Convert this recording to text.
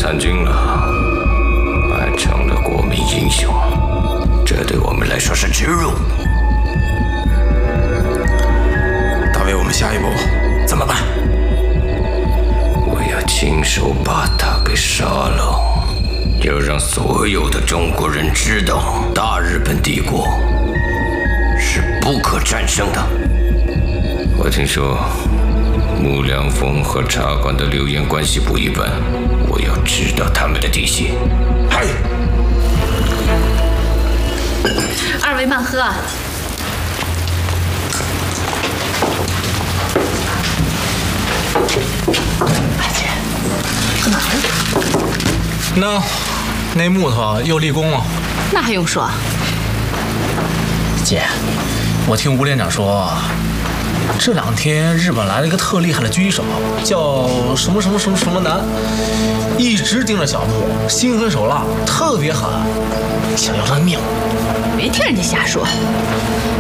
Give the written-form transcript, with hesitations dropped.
参军了，还成了国民英雄，这对我们来说是耻辱。 大卫，我们下一步怎么办？ 我要亲手把他给杀了，要让所有的中国人知道，大日本帝国是不可战胜的。我听说穆良风和茶馆的流言关系不一般，我要知道他们的底细。 嗨， 二位慢喝。阿姐，干嘛呢？ 那木头又立功了。 那还用说？ 姐，我听吴连长说，这2天日本来了一个特厉害的狙手，叫什么男，一直盯着小木，心狠手辣，特别狠，想要他的命。 别听人家瞎说。